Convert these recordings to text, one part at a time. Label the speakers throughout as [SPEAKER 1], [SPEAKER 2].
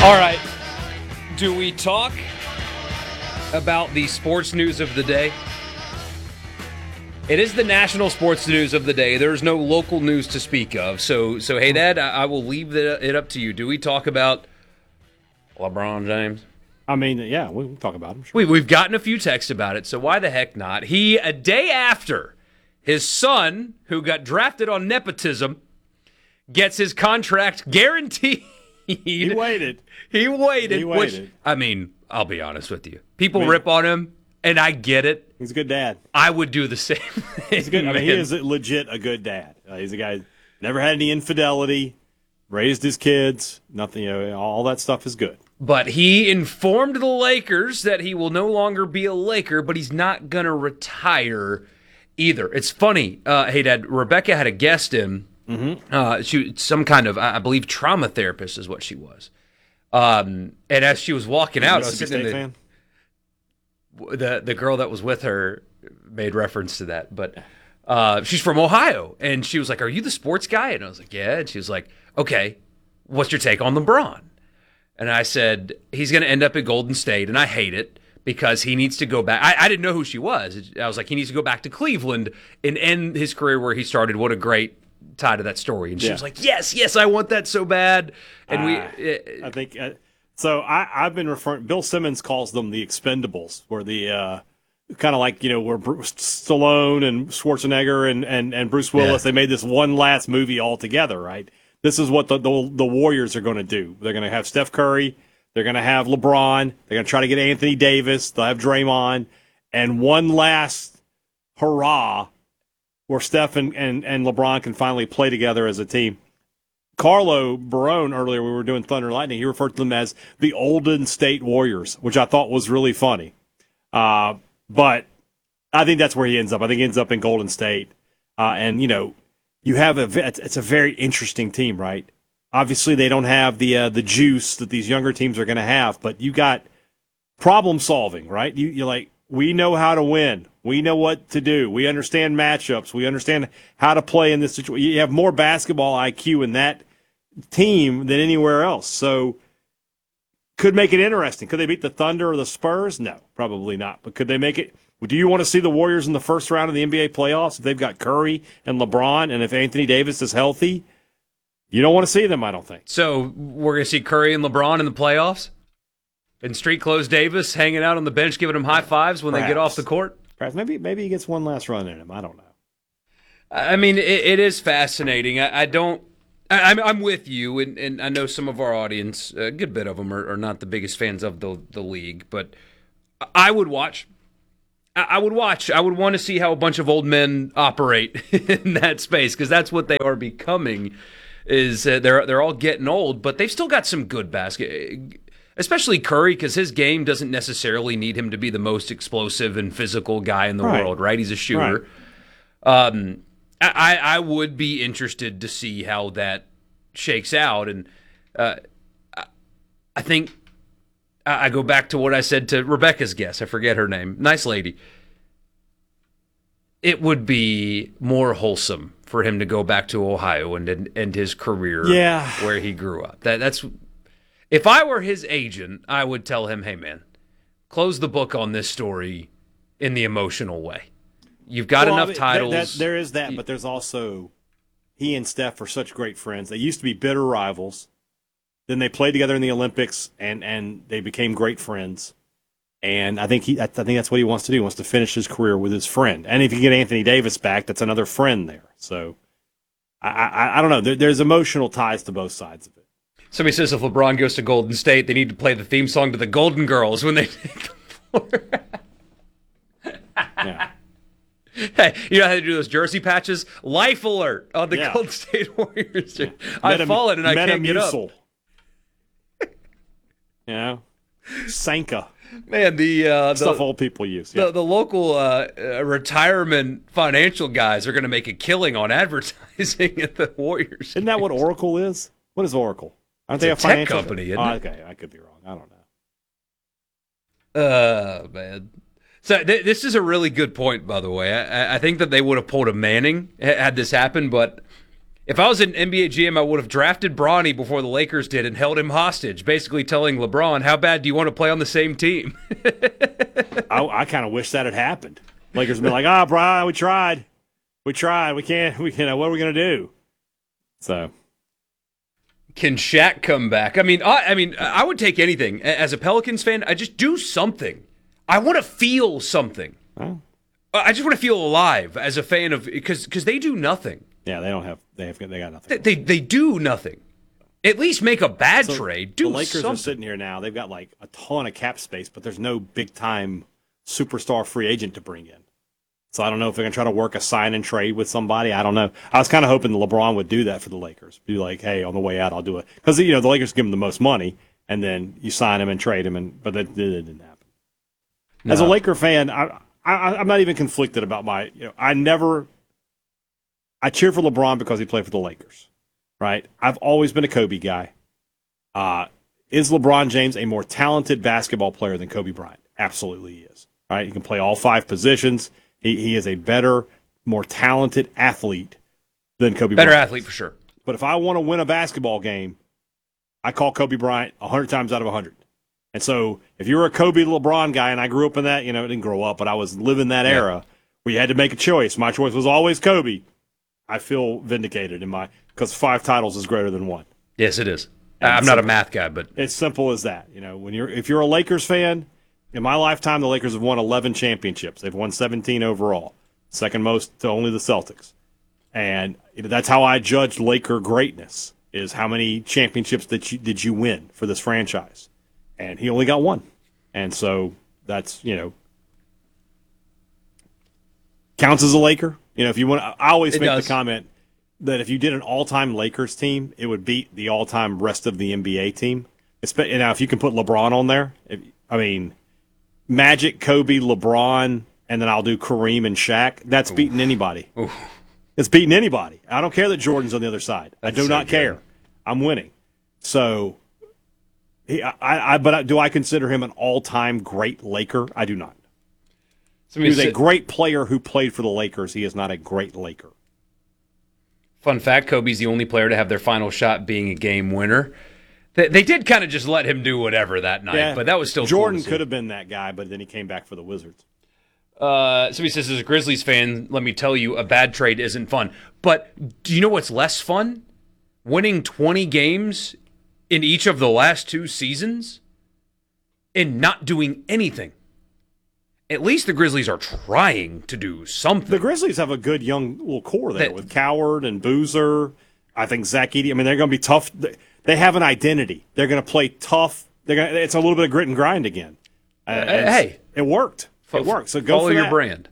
[SPEAKER 1] All right. Do we talk about the sports news of the day? It is the national sports news of the day. There's no local news to speak of. So hey, Dad, I will leave it up to you. Do we talk about LeBron James?
[SPEAKER 2] I mean, yeah, we can talk about him. Sure.
[SPEAKER 1] We've gotten a few texts about it, so why the heck not? He, a day after his son, who got drafted on nepotism, gets his contract guaranteed.
[SPEAKER 2] He waited.
[SPEAKER 1] He waited.
[SPEAKER 2] waited.
[SPEAKER 1] Which, I mean, I'll be honest with you. People rip on him, and I get it.
[SPEAKER 2] He's a good dad.
[SPEAKER 1] I would do the same thing.
[SPEAKER 2] He's good. I mean, he is legit a good dad. He's a guy never had any infidelity, raised his kids. Nothing. All that stuff is good.
[SPEAKER 1] But he informed the Lakers that he will no longer be a Laker, but he's not going to retire either. It's funny. Hey, Dad, Rebecca had a guest in. She some kind of, I believe, trauma therapist is what she was. And as she was walking out, I was sitting in the girl that was with her made reference to that. But she's from Ohio, and she was like, "Are you the sports guy?" And I was like, "Yeah." And she was like, "Okay, what's your take on LeBron?" And I said, "He's going to end up at Golden State, and I hate it because he needs to go back." I didn't know who she was. I was like, he needs to go back to Cleveland and end his career where he started. What a great tie to that story. And she was like, yes, I want that so bad. And
[SPEAKER 2] I think so. I've been referring. Bill Simmons calls them the Expendables, where the kind of like where Stallone and Schwarzenegger and Bruce Willis they made this one last movie all together. Right. This is what the Warriors are going to do. They're going to have Steph Curry. They're going to have LeBron. They're going to try to get Anthony Davis. They'll have Draymond, and one last hurrah where Steph and LeBron can finally play together as a team. Carlo Barone, earlier we were doing Thunder and Lightning, he referred to them as the Golden State Warriors, which I thought was really funny. But I think that's where he ends up. I think he ends up in Golden State. And, you have it's a very interesting team, right? Obviously, they don't have the juice that these younger teams are going to have, but you got problem solving, right? You're like, we know how to win. We know what to do. We understand matchups. We understand how to play in this situation. You have more basketball IQ in that team than anywhere else. So could make it interesting. Could they beat the Thunder or the Spurs? No, probably not. But could they make it? Do you want to see the Warriors in the first round of the NBA playoffs if they've got Curry and LeBron and if Anthony Davis is healthy? You don't want to see them, I don't think.
[SPEAKER 1] So we're going to see Curry and LeBron in the playoffs? And street clothes Davis hanging out on the bench giving them high fives when they get off the court?
[SPEAKER 2] Perhaps. Maybe he gets one last run in him. I don't know.
[SPEAKER 1] I mean, it is fascinating. I'm with you, and I know some of our audience, a good bit of them, are not the biggest fans of the league, but I would watch. I would watch. I would want to see how a bunch of old men operate in that space, because that's what they are becoming. Is they're all getting old, but they've still got some good basket. Especially Curry, because his game doesn't necessarily need him to be the most explosive and physical guy in the world, right? He's a shooter. Right. I would be interested to see how that shakes out, and I think I go back to what I said to Rebecca's guest. I forget her name. Nice lady. It would be more wholesome for him to go back to Ohio and end his career where he grew up. That's. If I were his agent, I would tell him, hey, man, close the book on this story in the emotional way. You've got enough titles.
[SPEAKER 2] There is that, but there's also he and Steph are such great friends. They used to be bitter rivals. Then they played together in the Olympics, and they became great friends. And I think that's what he wants to do. He wants to finish his career with his friend. And if you get Anthony Davis back, that's another friend there. So I don't know. There's emotional ties to both sides of it.
[SPEAKER 1] Somebody says if LeBron goes to Golden State, they need to play the theme song to the Golden Girls when they take the floor.
[SPEAKER 2] Yeah.
[SPEAKER 1] Hey, you know how to do those jersey patches? Life alert on the Golden State Warriors. Yeah. I've fallen and I can't get up.
[SPEAKER 2] Sanka.
[SPEAKER 1] Man, the
[SPEAKER 2] stuff old people use.
[SPEAKER 1] The local retirement financial guys are going to make a killing on advertising at the Warriors.
[SPEAKER 2] Isn't that what Oracle is? What is Oracle? Aren't they a
[SPEAKER 1] tech company? Isn't it?
[SPEAKER 2] Okay, I could be wrong. I don't
[SPEAKER 1] know. Man. So this is a really good point, by the way. I think that they would have pulled a Manning had this happened, but If I was an NBA GM, I would have drafted Bronny before the Lakers did and held him hostage, basically telling LeBron, how bad do you want to play on the same team?
[SPEAKER 2] I kind of wish that had happened. Lakers have been like, Brian, we tried. We can't, what are we going to do? So.
[SPEAKER 1] Can Shaq come back? I would take anything. As a Pelicans fan, I just do something. I want to feel something.
[SPEAKER 2] Oh.
[SPEAKER 1] I just want to feel alive as a fan of, because they do nothing.
[SPEAKER 2] Yeah, they got nothing.
[SPEAKER 1] They do nothing. At least make a bad trade. Do
[SPEAKER 2] the Lakers
[SPEAKER 1] something.
[SPEAKER 2] are sitting here now. They've got like a ton of cap space, but there's no big time superstar free agent to bring in. So I don't know if they're going to try to work a sign and trade with somebody. I don't know. I was kind of hoping LeBron would do that for the Lakers. Be like, hey, on the way out, I'll do it. Because, the Lakers give him the most money, and then you sign him and trade him, but that didn't happen. No. As a Laker fan, I'm not even conflicted about I cheer for LeBron because he played for the Lakers, right? I've always been a Kobe guy. Is LeBron James a more talented basketball player than Kobe Bryant? Absolutely he is. Right? He can play all 5 positions. He is a better, more talented athlete than Kobe Bryant.
[SPEAKER 1] Better athlete for sure.
[SPEAKER 2] But if I want to win a basketball game, I call Kobe Bryant 100 times out of 100. And so if you're a Kobe LeBron guy, and I grew up in that, I didn't grow up, but I was living that era where you had to make a choice. My choice was always Kobe. I feel vindicated because 5 titles is greater than 1.
[SPEAKER 1] Yes, it is. I'm not a math guy, but
[SPEAKER 2] it's simple as that. If you're a Lakers fan, in my lifetime, the Lakers have won 11 championships. They've won 17 overall, second most to only the Celtics. And that's how I judge Laker greatness: is how many championships did you win for this franchise? And he only got 1, and so that's counts as a Laker. If you want, I always make the comment that if you did an all-time Lakers team, it would beat the all-time rest of the NBA team. Now, if you can put LeBron on there, Magic, Kobe, LeBron, and then I'll do Kareem and Shaq. That's beating anybody.
[SPEAKER 1] Oof.
[SPEAKER 2] It's beating anybody. I don't care that Jordan's on the other side. I do not care. I'm winning. So, but do I consider him an all-time great Laker? I do not. He was a great player who played for the Lakers. He is not a great Laker.
[SPEAKER 1] Fun fact, Kobe's the only player to have their final shot being a game winner. They did kind of just let him do whatever that night, but that was still
[SPEAKER 2] Jordan
[SPEAKER 1] cool
[SPEAKER 2] could have been that guy, but then he came back for the Wizards.
[SPEAKER 1] Somebody says, as a Grizzlies fan, let me tell you, a bad trade isn't fun. But do you know what's less fun? Winning 20 games in each of the last 2 seasons and not doing anything. At least the Grizzlies are trying to do something.
[SPEAKER 2] The Grizzlies have a good young little core there with Coward and Boozer. I think Zach Edey. They're going to be tough. They have an identity. They're going to play tough. It's a little bit of grit and grind again.
[SPEAKER 1] Hey,
[SPEAKER 2] it worked. It worked. So go
[SPEAKER 1] follow
[SPEAKER 2] for
[SPEAKER 1] your
[SPEAKER 2] that.
[SPEAKER 1] brand.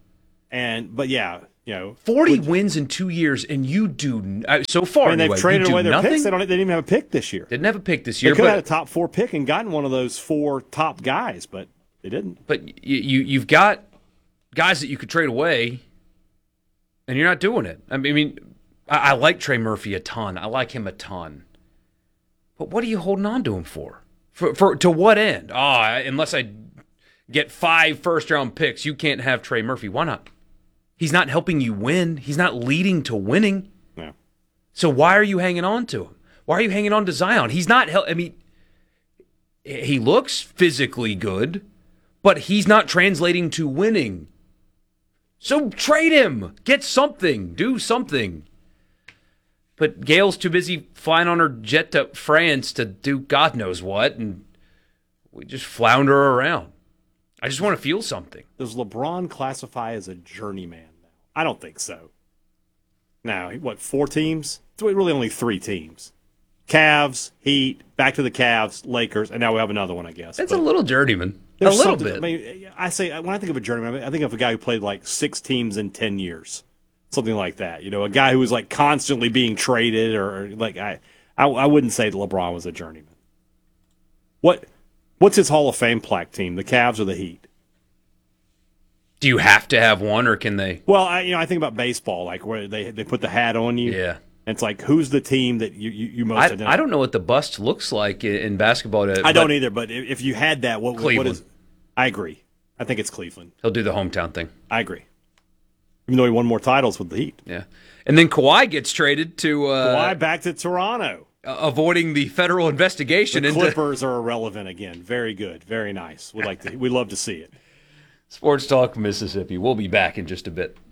[SPEAKER 2] 40
[SPEAKER 1] wins in 2 years, and you do so far.
[SPEAKER 2] They've traded away their picks. They didn't even have a pick this year.
[SPEAKER 1] Didn't have a pick this year.
[SPEAKER 2] They could have had a top 4 pick and gotten one of those 4 top guys, but they didn't.
[SPEAKER 1] But you've got guys that you could trade away, and you're not doing it. I like Trey Murphy a ton. I like him a ton. But what are you holding on to him for? For to what end? Unless I get 5 first-round picks, you can't have Trey Murphy. Why not? He's not helping you win. He's not leading to winning.
[SPEAKER 2] Yeah.
[SPEAKER 1] So why are you hanging on to him? Why are you hanging on to Zion? He's not. He looks physically good, but he's not translating to winning. So trade him. Get something. Do something. But Gail's too busy flying on her jet to France to do God knows what, and we just flounder around. I just want to feel something.
[SPEAKER 2] Does LeBron classify as a journeyman now? I don't think so. Now, 4 teams? It's really only 3 teams. Cavs, Heat, back to the Cavs, Lakers, and now we have another one, I guess.
[SPEAKER 1] It's a little journeyman. A little bit.
[SPEAKER 2] When I think of a journeyman, I think of a guy who played like 6 teams in 10 years. Something like that. A guy who was like constantly being traded, or like I wouldn't say that LeBron was a journeyman. What's his Hall of Fame plaque team? The Cavs or the Heat?
[SPEAKER 1] Do you have to have one, or can they?
[SPEAKER 2] Well, I think about baseball, like where they put the hat on you.
[SPEAKER 1] Yeah.
[SPEAKER 2] And it's like, who's the team that you most identify?
[SPEAKER 1] I don't know what the bust looks like in basketball.
[SPEAKER 2] I don't either, but if you had that, what is? I agree. I think it's Cleveland.
[SPEAKER 1] He'll do the hometown thing.
[SPEAKER 2] I agree. Even though he won more titles with the Heat.
[SPEAKER 1] Yeah. And then Kawhi gets traded to
[SPEAKER 2] Kawhi back to Toronto.
[SPEAKER 1] Avoiding the federal investigation.
[SPEAKER 2] The Clippers are irrelevant again. Very good. Very nice. We love to see it.
[SPEAKER 1] Sports Talk Mississippi. We'll be back in just a bit.